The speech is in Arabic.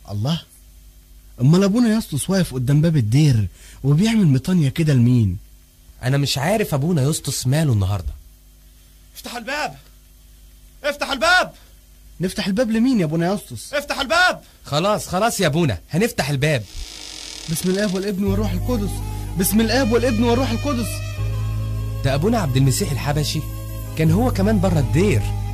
الله، امال ابونا يسطس واقف قدام باب الدير وبيعمل مطانية كده لمين؟ انا مش عارف ابونا يسطس ماله النهارده. افتح الباب، افتح الباب. نفتح الباب لمين يا ابونا يسطس؟ افتح الباب. خلاص يا ابونا، هنفتح الباب. بسم الاب والابن والروح القدس، بسم الاب والابن والروح القدس. ده ابونا عبد المسيح الحبشي، كان هو كمان بره الدير.